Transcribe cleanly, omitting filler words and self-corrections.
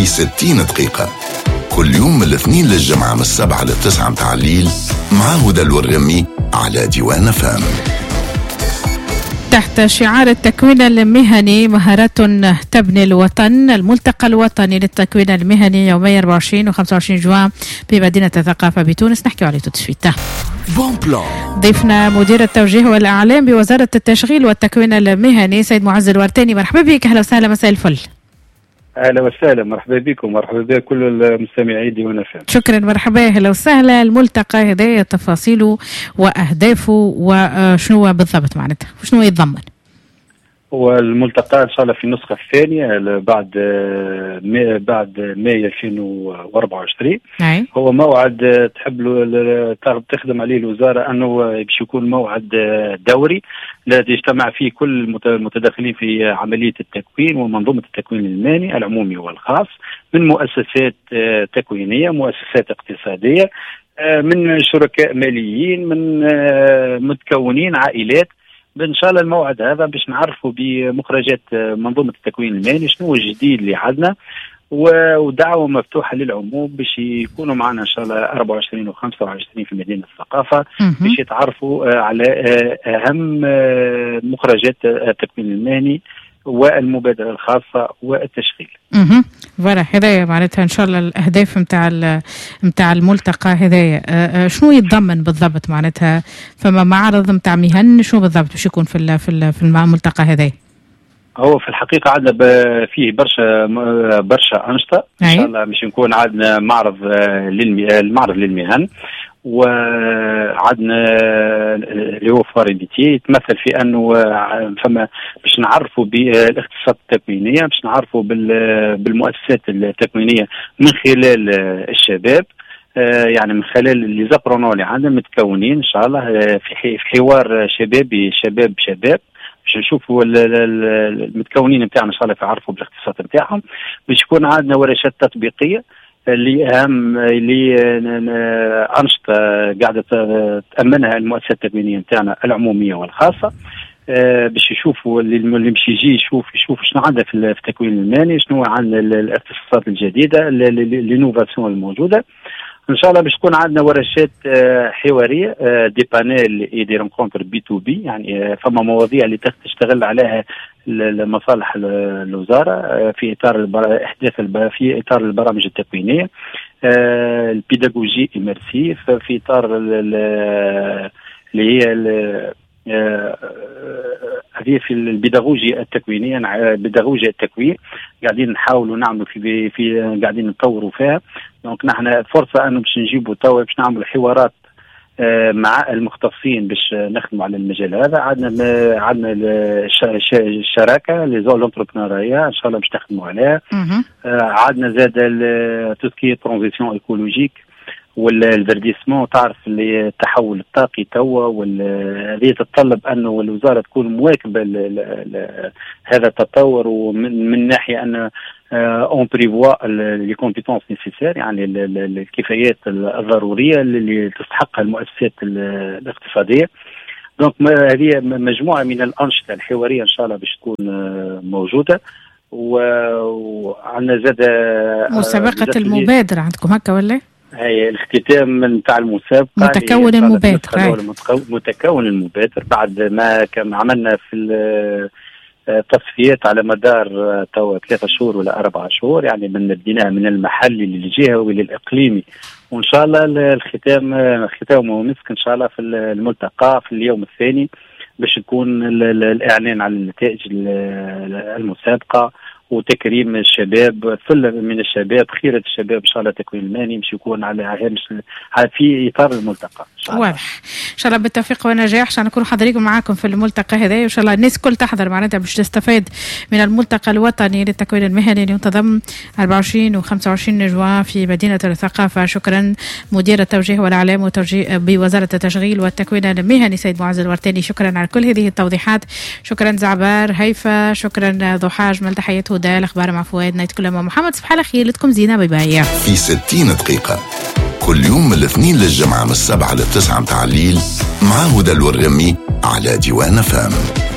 في 60 دقيقة كل يوم من الاثنين للجمعة من 7 ل9 متاع الليل مع هدى الورغمي على ديوان فام. تحت شعار التكوين المهني مهارات تبني الوطن، الملتقى الوطني للتكوين المهني يومي 24 و25 جوان بمدينة الثقافة بتونس. نحكي عليه تسفيته. بون بلان. ضيفنا مدير التوجيه والإعلام بوزارة التشغيل والتكوين المهني سيد معز الورتاني. مرحبا بك، أهلا وسهلا، مساء الفل. اهلا وسهلا، مرحبا بكم، مرحبا بكل المستمعي ديوان فام. شكرا، مرحبا، اهلا وسهلا. الملتقى هذا تفاصيله واهدافه وشنو بالضبط معناتها وشنو يتضمن؟ والملتقى ان شاء الله في النسخه الثانيه بعد ماي 2024. هو موعد تخدم عليه الوزاره انه باش يكون موعد دوري الذي يجتمع فيه كل المتداخلين في عمليه التكوين ومنظومه التكوين المهني العمومي والخاص، من مؤسسات تكوينيه، مؤسسات اقتصاديه، من شركاء ماليين، من متكونين، عائلات. ان شاء الله الموعد هذا باش نعرفوا بمخرجات منظومه التكوين المهني، شنو هو الجديد اللي عندنا، ودعوه مفتوحه للعموم باش يكونوا معنا ان شاء الله 24 و25 في مدينه الثقافه باش يتعرفوا على اهم مخرجات التكوين المهني والمبادرة الخاصة والتشغيل. فوالا، هذايا معناتها ان شاء الله الاهداف نتاع الملتقى هذايا. شنو يتضمن بالضبط معناتها؟ فما معرض نتاع مهن، شنو بالضبط باش يكون في الملتقى هذايا؟ هو في الحقيقة عندنا فيه برشا أنشطة إن شاء الله. باش نكون عندنا معرض للمهن، وعندنا اللي هو فاريديتي يتمثل في انه فما باش نعرفوا بالاقتصاد التكوينيه، باش نعرفوا بالمؤسسات التكوينيه من خلال الشباب، يعني من خلال اللي زابرونو اللي عندنا متكونين ان شاء الله في حوار شبابي شباب باش نشوفوا المتكونين نتاعنا ان شاء الله يعرفوا بالاقتصاد نتاعهم. باش يكون عندنا ورشات تطبيقيه اللي اهم اللي انشطه قاعده تامنها المؤسسات التكوينيه نتاعنا العموميه والخاصه، باش يشوفوا اللي باش يجي يشوف شنو عندنا في التكوين المهني، شنو عندنا الاختصاصات الجديده، الانوفاسيون الموجوده. ان شاء الله باش تكون عندنا ورشات حواريه، دي بانيل اي دي رونكونتر بي تو بي، يعني فما مواضيع اللي تشتغل عليها لمصالح الوزاره في اطار احداث في اطار البرامج التكوينيه، البيداغوجي اميرسيف في اطار اللي هي هذه في البيداغوجيا التكوينيه، بيداغوجيا التكوين قاعدين نحاولوا نعملوا في قاعدين نطوروا فيها. دونك نحن فرصه انه باش نجيبوا توا باش نعملوا حوارات مع المختصين باش نخدموا على المجال هذا. عندنا الشراكه لي زون لونتربرونيا ان شاء الله باش نخدموا عليها. عندنا زاد توسكي ترانزيسيون ايكولوجيك والفيرديسمون، تعرف اللي التحول الطاقي توا، وهذه تتطلب انه الوزاره تكون مواكبه هذا التطور، ومن ناحيه ان اون بريفوا لي كومبيتونس نيسيسير، يعني الكفايات الضروريه اللي تستحقها المؤسسات الاقتصاديه. دونك هذه مجموعه من الانشطه الحواريه ان شاء الله باش تكون موجوده. وعندنا زاد مسابقه المبادره عندكم هكا ولا؟ هي الاختتام نتاع المسابقه متكون المبادر بعد ما كان عملنا في التصفيات على مدار توا 3 شهور ولا 4 شهور، يعني بديناها من المحلي للجهوي للاقليمي، وان شاء الله الختام ومسك ان شاء الله في الملتقى في اليوم الثاني باش يكون الاعلان على النتائج المسابقه وتكريم الشباب، ثلة من الشباب، خيرة الشباب ان شاء الله تكوين المهني باش يكون على هامش في اطار الملتقى ان شاء الله. واضح ان شاء الله بالتوفيق والنجاح، عشان نكونوا حاضرين معاكم في الملتقى هذا، وان شاء الله الناس كل تحضر معناتها باش تستفاد من الملتقى الوطني للتكوين المهني اللي ينتظم 24 و25 جوان في مدينة الثقافة. شكرا مدير التوجيه والاعلام والتوجيه بوزارة التشغيل والتكوين المهني سيد معز الورتاني، شكرا على كل هذه التوضيحات. شكرا زعبار هيفا، شكرا ضحى جمال، تحيات هدى، الاخبار مع فؤاد، نايت كلها مع محمد. صباح الخير لكم زينة، باي باي. في 60 دقيقة كل يوم من الاثنين للجمعة من 7 ل9 متاع الليل مع هدى الورغمي على ديوان فام.